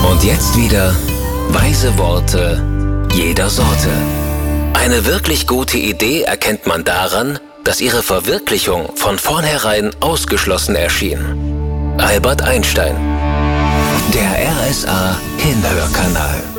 Und jetzt wieder weise Worte jeder Sorte. Eine wirklich gute Idee erkennt man daran, dass ihre Verwirklichung von vornherein ausgeschlossen erschien. Albert Einstein. Der RSA Hinhörkanal.